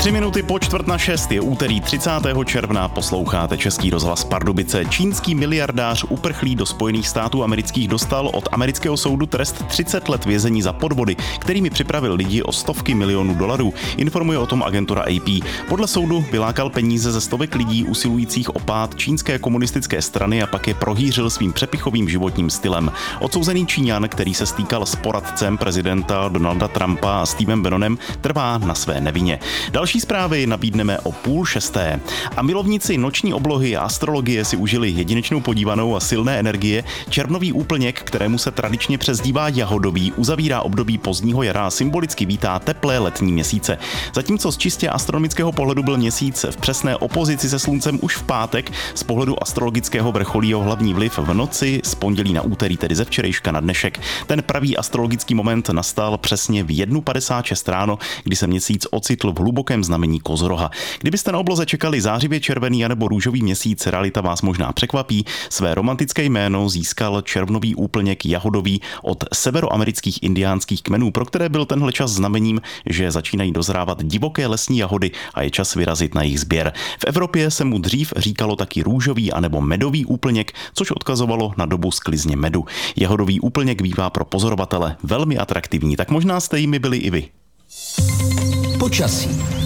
3 minuty po 5:45 je úterý 30. června, posloucháte Český rozhlas Pardubice. Čínský miliardář uprchlý do Spojených států amerických dostal od amerického soudu trest 30 let vězení za podvody, kterými připravil lidi o stovky milionů dolarů. Informuje o tom agentura AP. Podle soudu vylákal peníze ze stovek lidí usilujících o pád čínské komunistické strany a pak je prohýřil svým přepichovým životním stylem. Odsouzený Číňan, který se stýkal s poradcem prezidenta Donalda Trumpa a Stevem Bannonem, trvá na své nevině. Další zprávy nabídneme o 5:30. A milovníci noční oblohy a astrologie si užili jedinečnou podívanou a silné energie. Červnový úplněk, kterému se tradičně přezdívá jahodový, uzavírá období pozdního jara a symbolicky vítá teplé letní měsíce. Zatímco z čistě astronomického pohledu byl měsíc v přesné opozici se sluncem už v pátek, z pohledu astrologického vrcholí jeho hlavní vliv v noci z pondělí na úterý, tedy ze včerejška na dnešek. Ten pravý astrologický moment nastal přesně v 1:56 ráno, kdy se měsíc ocitl v hlubokém znamení Kozoroha. Kdybyste na obloze čekali zářivě červený anebo růžový měsíc, realita vás možná překvapí. Své romantické jméno získal červnový úplněk jahodový od severoamerických indiánských kmenů, pro které byl tenhle čas znamením, že začínají dozrávat divoké lesní jahody a je čas vyrazit na jejich sběr. V Evropě se mu dřív říkalo taky růžový anebo medový úplněk, což odkazovalo na dobu sklizně medu. Jahodový úplněk bývá pro pozorovatele velmi atraktivní, tak možná jste jimi byli i vy. Počasí.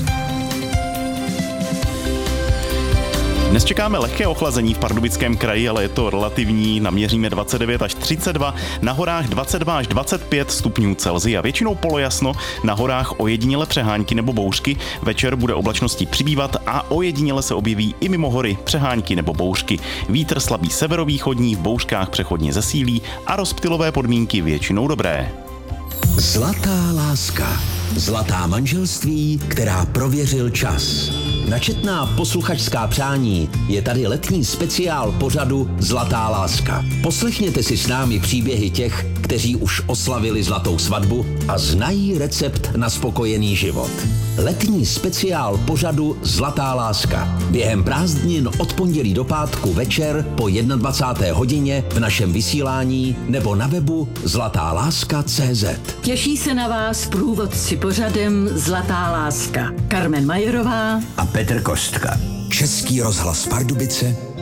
Dnes čekáme lehké ochlazení v Pardubickém kraji, ale je to relativní. Naměříme 29 až 32, na horách 22 až 25 stupňů Celsia. Většinou polojasno, na horách ojediněle přehánky nebo bouřky. Večer bude oblačností přibývat a ojediněle se objeví i mimo hory přehánky nebo bouřky. Vítr slabý severovýchodní, v bouřkách přechodně zesílí a rozptylové podmínky většinou dobré. Zlatá láska. Zlatá manželství, která prověřil čas. Na četná posluchačská přání je tady letní speciál pořadu Zlatá láska. Poslechněte si s námi příběhy těch, kteří už oslavili zlatou svatbu a znají recept na spokojený život. Letní speciál pořadu Zlatá láska. Během prázdnin od pondělí do pátku večer po 21. hodině v našem vysílání nebo na webu zlatáláska.cz. Těší se na vás průvodci pořadem Zlatá láska. Carmen Majerová a Petr Kostka. Český rozhlas Pardubice,